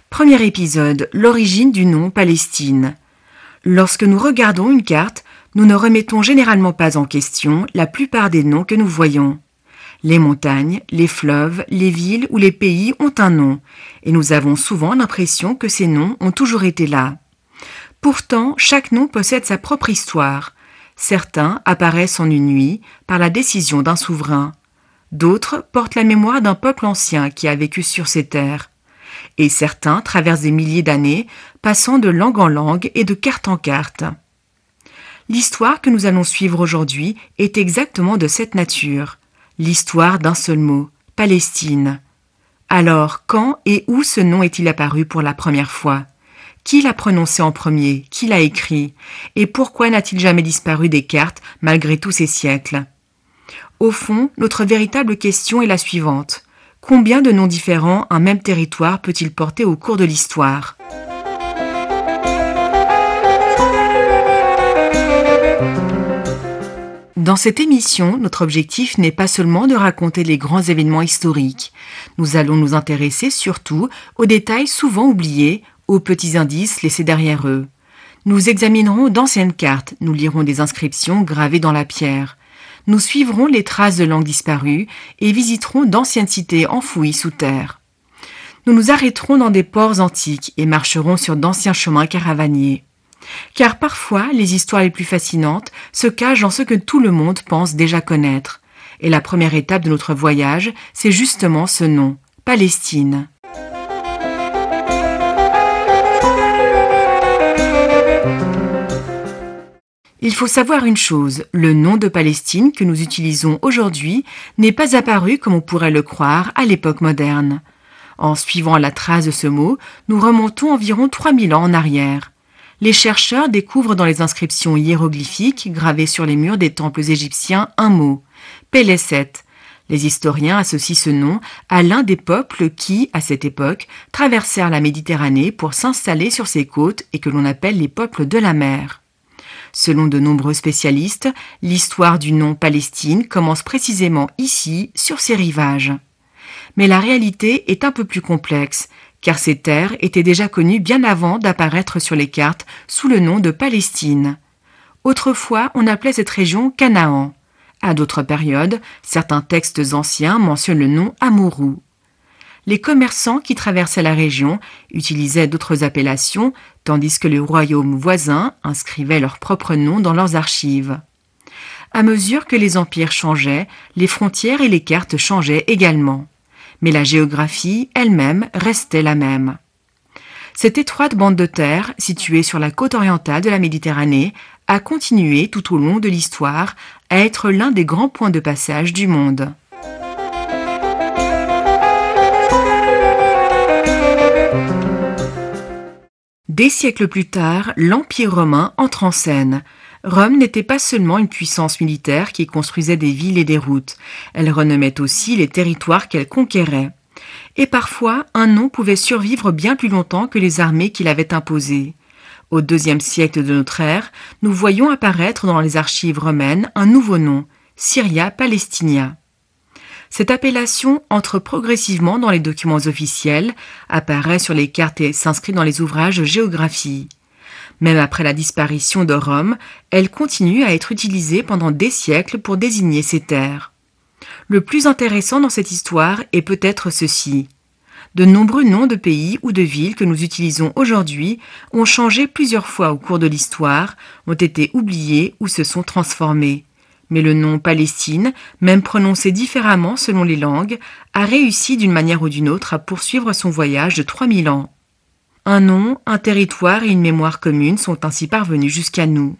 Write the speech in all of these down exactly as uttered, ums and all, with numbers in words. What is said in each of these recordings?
Premier épisode, l'origine du nom Palestine. Lorsque nous regardons une carte, nous ne remettons généralement pas en question la plupart des noms que nous voyons. Les montagnes, les fleuves, les villes ou les pays ont un nom, et nous avons souvent l'impression que ces noms ont toujours été là. Pourtant, chaque nom possède sa propre histoire. Certains apparaissent en une nuit par la décision d'un souverain. D'autres portent la mémoire d'un peuple ancien qui a vécu sur ces terres. Et certains traversent des milliers d'années, passant de langue en langue et de carte en carte. L'histoire que nous allons suivre aujourd'hui est exactement de cette nature. L'histoire d'un seul mot, Palestine. Alors, quand et où ce nom est-il apparu pour la première fois ? Qui l'a prononcé en premier ? Qui l'a écrit ? Et pourquoi n'a-t-il jamais disparu des cartes malgré tous ces siècles ? Au fond, notre véritable question est la suivante. Combien de noms différents un même territoire peut-il porter au cours de l'histoire ? Dans cette émission, notre objectif n'est pas seulement de raconter les grands événements historiques. Nous allons nous intéresser surtout aux détails souvent oubliés, aux petits indices laissés derrière eux. Nous examinerons d'anciennes cartes, nous lirons des inscriptions gravées dans la pierre. Nous suivrons les traces de langues disparues et visiterons d'anciennes cités enfouies sous terre. Nous nous arrêterons dans des ports antiques et marcherons sur d'anciens chemins caravaniers. Car parfois, les histoires les plus fascinantes se cachent dans ce que tout le monde pense déjà connaître. Et la première étape de notre voyage, c'est justement ce nom, Palestine. Il faut savoir une chose, le nom de Palestine que nous utilisons aujourd'hui n'est pas apparu comme on pourrait le croire à l'époque moderne. En suivant la trace de ce mot, nous remontons environ trois mille ans en arrière. Les chercheurs découvrent dans les inscriptions hiéroglyphiques gravées sur les murs des temples égyptiens un mot, Pélesset. Les historiens associent ce nom à l'un des peuples qui, à cette époque, traversèrent la Méditerranée pour s'installer sur ses côtes et que l'on appelle les peuples de la mer. Selon de nombreux spécialistes, l'histoire du nom Palestine commence précisément ici, sur ces rivages. Mais la réalité est un peu plus complexe, car ces terres étaient déjà connues bien avant d'apparaître sur les cartes sous le nom de Palestine. Autrefois, on appelait cette région Canaan. À d'autres périodes, certains textes anciens mentionnent le nom Amorou. Les commerçants qui traversaient la région utilisaient d'autres appellations, tandis que les royaumes voisins inscrivaient leur propre nom dans leurs archives. À mesure que les empires changeaient, les frontières et les cartes changeaient également. Mais la géographie elle-même restait la même. Cette étroite bande de terre, située sur la côte orientale de la Méditerranée, a continué tout au long de l'histoire à être l'un des grands points de passage du monde. Des siècles plus tard, l'Empire romain entre en scène. Rome n'était pas seulement une puissance militaire qui construisait des villes et des routes, elle renommait aussi les territoires qu'elle conquérait. Et parfois, un nom pouvait survivre bien plus longtemps que les armées qui l'avaient imposé. Au deuxième siècle de notre ère, nous voyons apparaître dans les archives romaines un nouveau nom, Syria Palestinia. Cette appellation entre progressivement dans les documents officiels, apparaît sur les cartes et s'inscrit dans les ouvrages de géographie. Même après la disparition de Rome, elle continue à être utilisée pendant des siècles pour désigner ces terres. Le plus intéressant dans cette histoire est peut-être ceci. De nombreux noms de pays ou de villes que nous utilisons aujourd'hui ont changé plusieurs fois au cours de l'histoire, ont été oubliés ou se sont transformés. Mais le nom Palestine, même prononcé différemment selon les langues, a réussi d'une manière ou d'une autre à poursuivre son voyage de trois mille ans. Un nom, un territoire et une mémoire commune sont ainsi parvenus jusqu'à nous.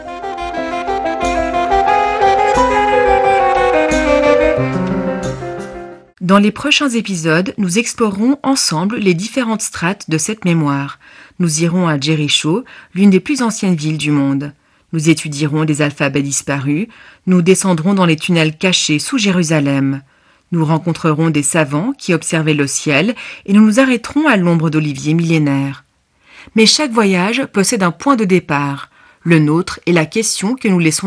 Dans les prochains épisodes, nous explorerons ensemble les différentes strates de cette mémoire. Nous irons à Jéricho, l'une des plus anciennes villes du monde. Nous étudierons des alphabets disparus, nous descendrons dans les tunnels cachés sous Jérusalem. Nous rencontrerons des savants qui observaient le ciel et nous nous arrêterons à l'ombre d'oliviers millénaires. Mais chaque voyage possède un point de départ. Le nôtre est la question que nous laissons